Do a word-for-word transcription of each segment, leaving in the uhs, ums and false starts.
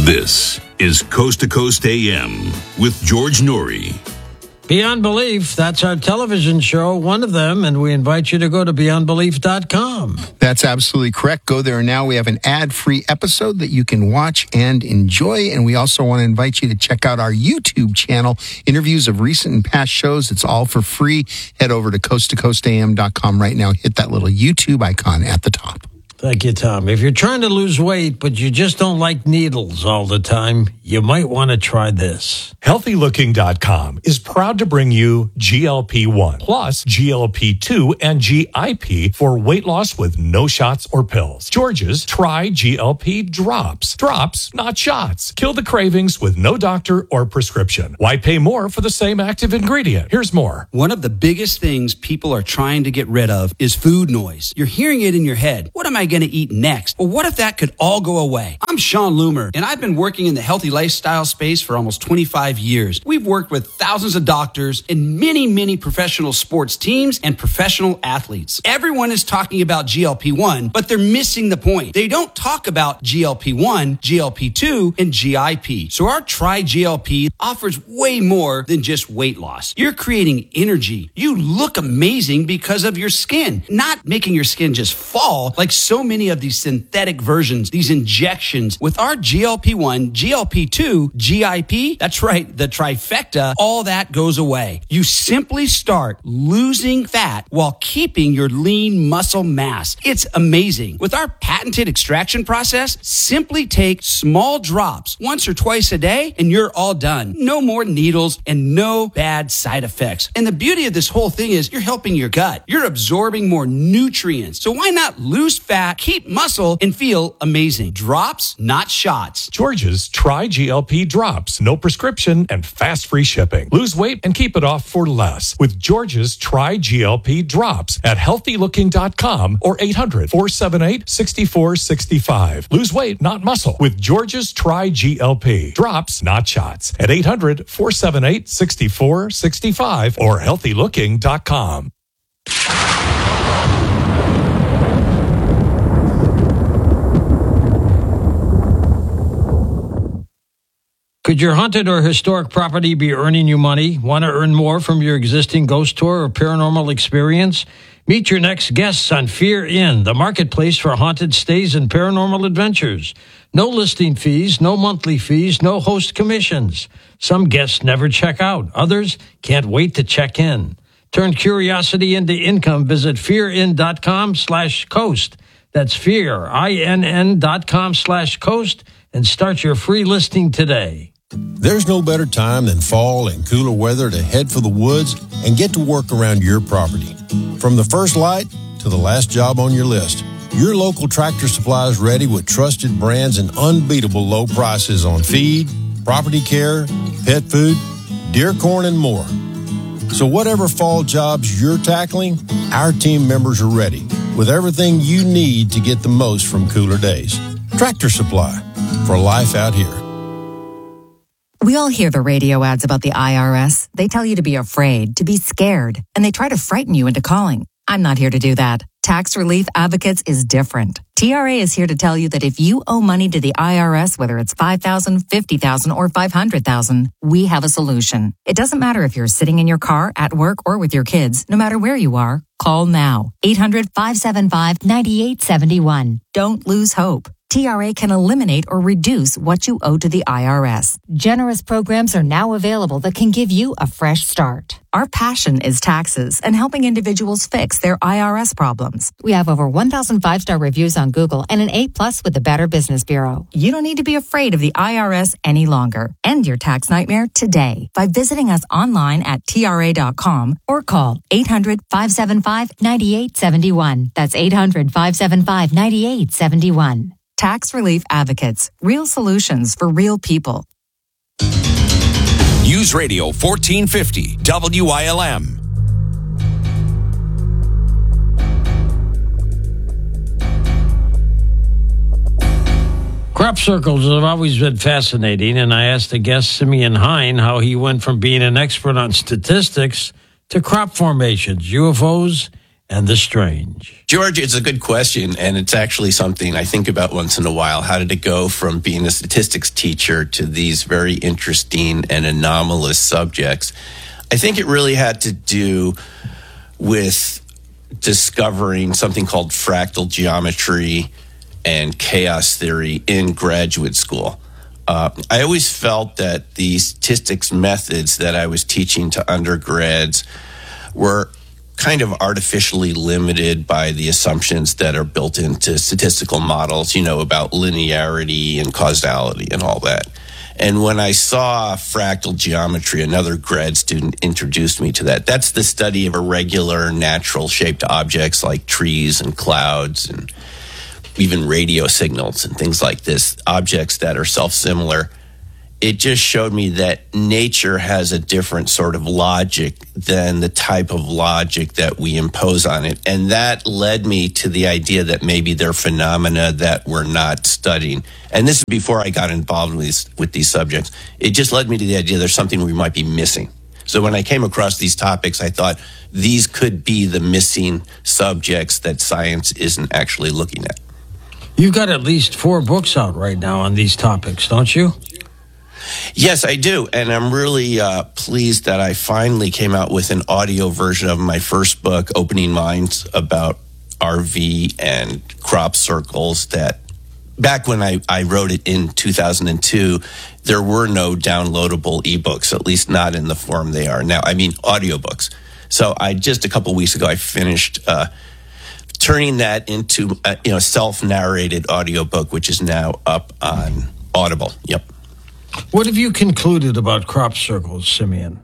This is Coast to Coast A M with George Noory. Beyond Belief, that's our television show, one of them, and we invite you to go to beyond belief dot com. That's absolutely correct. Go there now. We have an ad-free episode that you can watch and enjoy, and we also want to invite you to check out our YouTube channel, interviews of recent and past shows. It's all for free. Head over to coast to coast a m dot com right now. Hit that little YouTube icon at the top. Thank you, Tom. If you're trying to lose weight, but you just don't like needles all the time, you might want to try this. healthy looking dot com is proud to bring you G L P one plus G L P two and G I P for weight loss with no shots or pills. George's Try G L P Drops. Drops, not shots. Kill the cravings with no doctor or prescription. Why pay more for the same active ingredient? Here's more. One of the biggest things people are trying to get rid of is food noise. You're hearing it in your head. What am I going to eat next? Well, what if that could all go away? I'm Sean Loomer, and I've been working in the healthy lifestyle space for almost twenty-five years. We've worked with thousands of doctors and many, many professional sports teams and professional athletes. Everyone is talking about G L P one, but they're missing the point. They don't talk about G L P one, G L P two, and G I P. So our Try G L P offers way more than just weight loss. You're creating energy. You look amazing because of your skin, not making your skin just fall like so many of these synthetic versions, these injections. With our G L P one, G L P two, G I P, that's right, the trifecta, all that goes away. You simply start losing fat while keeping your lean muscle mass. It's amazing. With our patented extraction process, simply take small drops once or twice a day and you're all done. No more needles and no bad side effects. And the beauty of this whole thing is you're helping your gut. You're absorbing more nutrients. So why not lose fat, keep muscle, and feel amazing? Drops, not shots. George's Try G L P Drops. No prescription and fast free shipping. Lose weight and keep it off for less with George's Try G L P Drops at healthy looking dot com or eight hundred, four seven eight, six four six five. Lose weight, not muscle with George's Try G L P. Drops, not shots at eight hundred, four seven eight, six four six five or healthy looking dot com. Could your haunted or historic property be earning you money? Want to earn more from your existing ghost tour or paranormal experience? Meet your next guests on Fear Inn, the marketplace for haunted stays and paranormal adventures. No listing fees, no monthly fees, no host commissions. Some guests never check out. Others can't wait to check in. Turn curiosity into income. Visit fearin.com slash coast. That's fear, I N N dot com slash coast, and start your free listing today. There's no better time than fall and cooler weather to head for the woods and get to work around your property. From the first light to the last job on your list, your local Tractor Supply is ready with trusted brands and unbeatable low prices on feed, property care, pet food, deer corn, and more. So whatever fall jobs you're tackling, our team members are ready with everything you need to get the most from cooler days. Tractor Supply, for life out here. We all hear the radio ads about the I R S. They tell you to be afraid, to be scared, and they try to frighten you into calling. I'm not here to do that. Tax Relief Advocates is different. T R A is here to tell you that if you owe money to the I R S, whether it's five thousand dollars, fifty thousand dollars, or five hundred thousand dollars, we have a solution. It doesn't matter if you're sitting in your car, at work, or with your kids. No matter where you are, call now. eight hundred, five seven five, nine eight seven one. Don't lose hope. T R A can eliminate or reduce what you owe to the I R S. Generous programs are now available that can give you a fresh start. Our passion is taxes and helping individuals fix their I R S problems. We have over one thousand five-star reviews on Google and an A plus with the Better Business Bureau. You don't need to be afraid of the I R S any longer. End your tax nightmare today by visiting us online at T R A dot com or call eight hundred, five seven five, nine eight seven one. That's eight hundred, five seven five, nine eight seven one. Tax Relief Advocates. Real solutions for real people. News Radio fourteen fifty W I L M. Crop circles have always been fascinating, and I asked the guest Simeon Hein how he went from being an expert on statistics to crop formations, U F Os, and the strange? George, it's a good question, and it's actually something I think about once in a while. How did it go from being a statistics teacher to these very interesting and anomalous subjects? I think it really had to do with discovering something called fractal geometry and chaos theory in graduate school. Uh, I always felt that the statistics methods that I was teaching to undergrads were kind of artificially limited by the assumptions that are built into statistical models, you know, about linearity and causality and all that. And when I saw fractal geometry, another grad student introduced me to that. That's the study of irregular, natural-shaped objects like trees and clouds and even radio signals and things like this, objects that are self-similar. It just showed me that nature has a different sort of logic than the type of logic that we impose on it. And that led me to the idea that maybe there are phenomena that we're not studying. And this is before I got involved with these, with these subjects. It just led me to the idea there's something we might be missing. So when I came across these topics, I thought these could be the missing subjects that science isn't actually looking at. You've got at least four books out right now on these topics, don't you? Yes, I do. And I'm really uh, pleased that I finally came out with an audio version of my first book, Opening Minds, about R V and crop circles. That back when I, I wrote it in two thousand two, there were no downloadable ebooks, at least not in the form they are now. I mean, audiobooks. So I just a couple weeks ago, I finished uh, turning that into a you know self-narrated audiobook, which is now up on Audible. Yep. What have you concluded about crop circles, Simeon?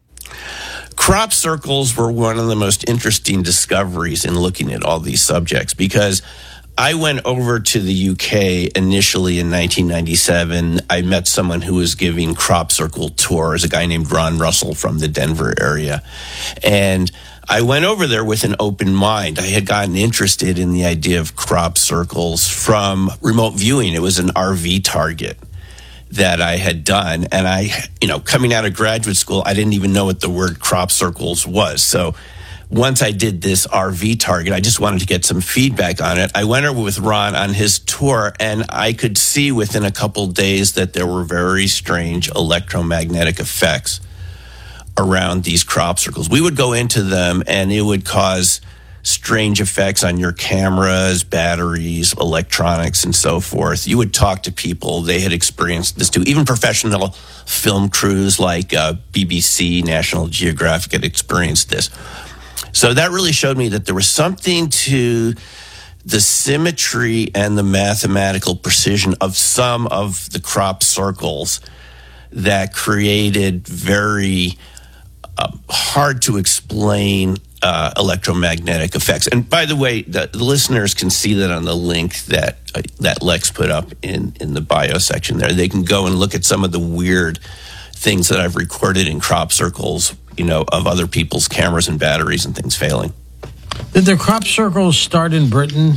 Crop circles were one of the most interesting discoveries in looking at all these subjects, because I went over to the U K initially in nineteen ninety-seven. I met someone who was giving crop circle tours, a guy named Ron Russell from the Denver area. And I went over there with an open mind. I had gotten interested in the idea of crop circles from remote viewing. It was an R V target that I had done. And I, you know, coming out of graduate school, I didn't even know what the word crop circles was. So once I did this R V target, I just wanted to get some feedback on it. I went over with Ron on his tour, and I could see within a couple days that there were very strange electromagnetic effects around these crop circles. We would go into them, and it would cause strange effects on your cameras, batteries, electronics, and so forth. You would talk to people. They had experienced this too. Even professional film crews like uh, B B C, National Geographic had experienced this. So that really showed me that there was something to the symmetry and the mathematical precision of some of the crop circles that created very uh, hard to explain uh, electromagnetic effects. And by the way, the, the listeners can see that on the link that uh, that Lex put up in, in the bio section there. They can go and look at some of the weird things that I've recorded in crop circles, you know, of other people's cameras and batteries and things failing. Did the crop circles start in Britain?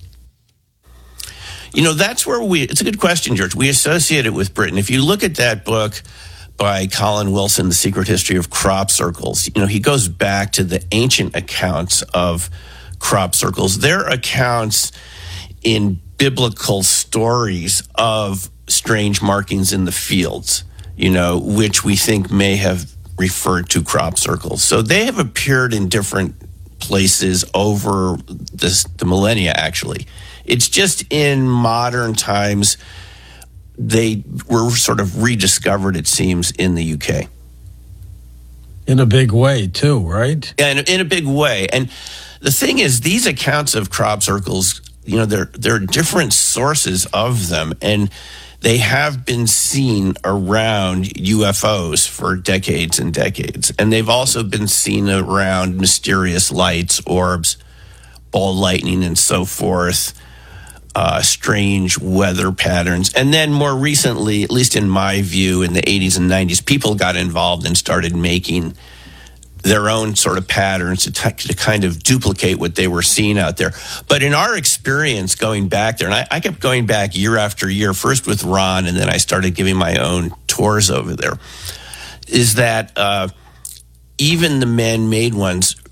You know, that's where we, it's a good question, George. We associate it with Britain. If you look at that book by Colin Wilson, The Secret History of Crop Circles, you know, he goes back to the ancient accounts of crop circles. They're accounts in biblical stories of strange markings in the fields, you know, which we think may have referred to crop circles. So they have appeared in different places over this, the millennia, actually. It's just in modern times, they were sort of rediscovered, it seems, in the U K. In a big way, too, right? Yeah, in, in a big way. And the thing is, these accounts of crop circles, you know, there, there are different sources of them, and they have been seen around U F Os for decades and decades. And they've also been seen around mysterious lights, orbs, ball lightning, and so forth. Uh, strange weather patterns. And then more recently, at least in my view, in the eighties and nineties, people got involved and started making their own sort of patterns to, t- to kind of duplicate what they were seeing out there. But in our experience going back there, and I, I kept going back year after year, first with Ron, and then I started giving my own tours over there, is that uh, even the man-made ones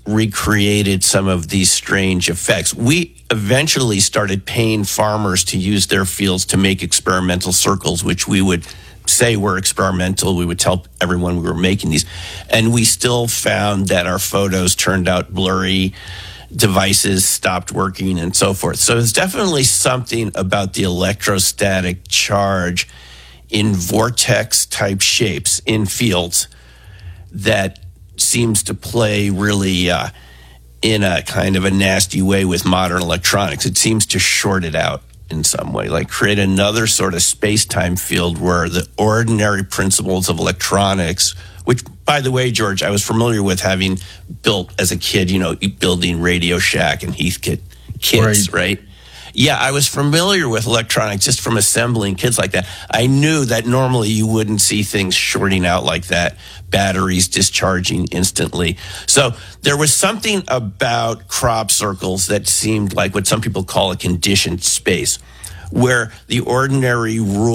recreated some of these strange effects. We eventually started paying farmers to use their fields to make experimental circles, which we would say were experimental. We would tell everyone we were making these. And we still found that our photos turned out blurry, devices stopped working, and so forth. So it's definitely something about the electrostatic charge in vortex-type shapes in fields that seems to play really uh, in a kind of a nasty way with modern electronics. It seems to short it out in some way, like create another sort of space-time field where the ordinary principles of electronics, which, by the way, George, I was familiar with having built as a kid, you know, building Radio Shack and Heathkit kits, right? right? Yeah, I was familiar with electronics just from assembling kits like that. I knew that normally you wouldn't see things shorting out like that, batteries discharging instantly. So there was something about crop circles that seemed like what some people call a conditioned space, where the ordinary rule